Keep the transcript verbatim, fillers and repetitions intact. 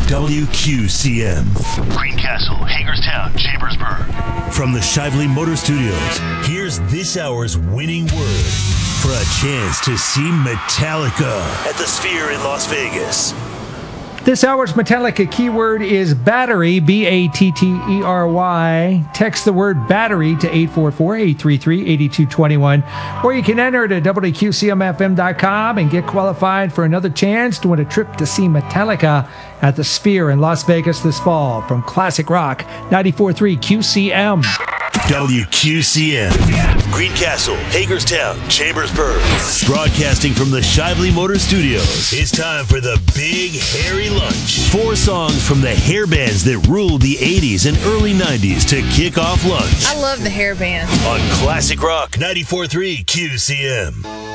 W Q C M. Greencastle, Hagerstown, Chambersburg. From the Shively Motor Studios, here's this hour's winning word for a chance to see Metallica at the Sphere in Las Vegas. This hour's Metallica keyword is battery, B A T T E R Y. Text the word battery to eight four four, eight three three, eight two two one. Or you can enter it at W Q C M F M dot com and get qualified for another chance to win a trip to see Metallica at the Sphere in Las Vegas this fall. From Classic Rock, ninety-four point three Q C M. W Q C M. Greencastle, Hagerstown, Chambersburg. Broadcasting from the Shively Motor Studios. It's time for the Big Hairy Lunch. Four songs from the hair bands that ruled the eighties and early nineties to kick off lunch. I love the hair bands. On Classic Rock, ninety-four point three Q C M.